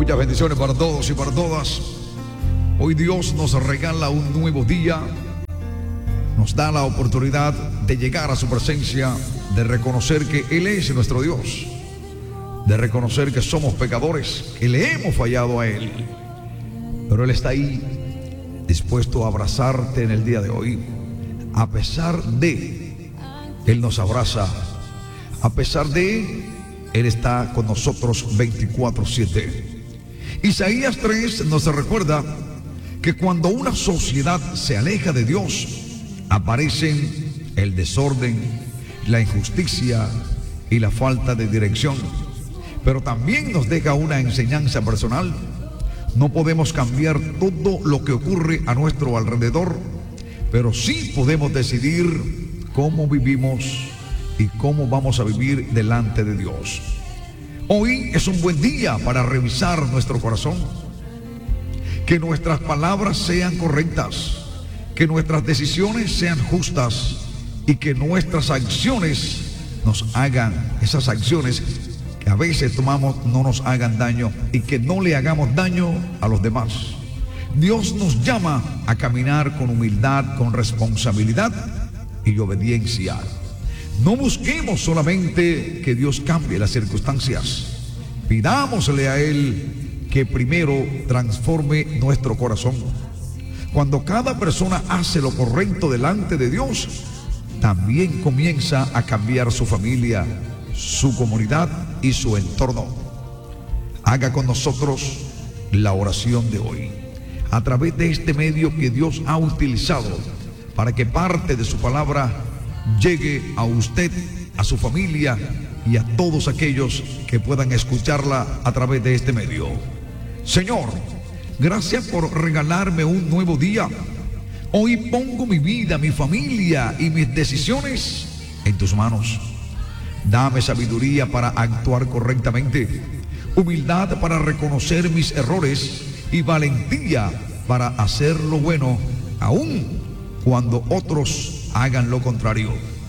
Muchas bendiciones para todos y para todas. Hoy Dios nos regala un nuevo día. Nos da la oportunidad de llegar a su presencia, de reconocer que Él es nuestro Dios, de reconocer que somos pecadores, que le hemos fallado a Él. Pero Él está ahí, dispuesto a abrazarte en el día de hoy. A pesar de, Él nos abraza. A pesar de, Él está con nosotros 24/7. Isaías 3 nos recuerda que cuando una sociedad se aleja de Dios, aparecen el desorden, la injusticia y la falta de dirección. Pero también nos deja una enseñanza personal. No podemos cambiar todo lo que ocurre a nuestro alrededor, pero sí podemos decidir cómo vivimos y cómo vamos a vivir delante de Dios. Hoy es un buen día para revisar nuestro corazón, que nuestras palabras sean correctas, que nuestras decisiones sean justas y que nuestras acciones nos hagan, esas acciones que a veces tomamos, no nos hagan daño y que no le hagamos daño a los demás. Dios nos llama a caminar con humildad, con responsabilidad y obediencia. No busquemos solamente que Dios cambie las circunstancias. Pidámosle a Él que primero transforme nuestro corazón. Cuando cada persona hace lo correcto delante de Dios, también comienza a cambiar su familia, su comunidad y su entorno. Haga con nosotros la oración de hoy, a través de este medio que Dios ha utilizado para que parte de su palabra llegue a usted, a su familia y a todos aquellos que puedan escucharla a través de este medio. Señor, gracias por regalarme un nuevo día. Hoy pongo mi vida, mi familia y mis decisiones en tus manos. Dame sabiduría para actuar correctamente, humildad para reconocer mis errores y valentía para hacer lo bueno, aun cuando otros hagan lo contrario.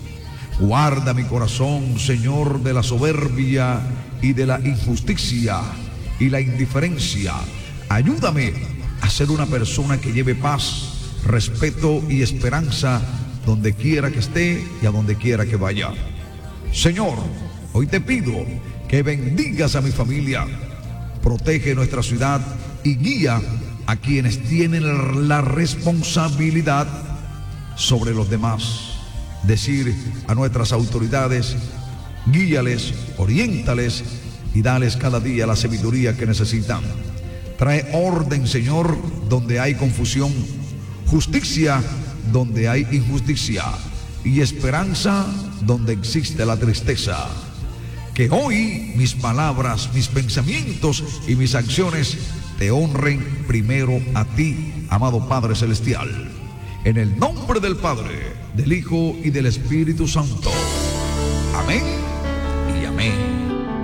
Guarda mi corazón, Señor, de la soberbia y de la injusticia y la indiferencia. Ayúdame a ser una persona que lleve paz, respeto y esperanza donde quiera que esté y a donde quiera que vaya. Señor, hoy te pido que bendigas a mi familia, protege nuestra ciudad y guía a quienes tienen la responsabilidad sobre los demás. Decir a nuestras autoridades, guíales, oriéntales y dales cada día la sabiduría que necesitan. Trae orden, Señor, donde hay confusión, justicia donde hay injusticia y esperanza donde existe la tristeza. Que hoy mis palabras, mis pensamientos y mis acciones te honren primero a ti, amado Padre Celestial. En el nombre del Padre, del Hijo y del Espíritu Santo. Amén y amén.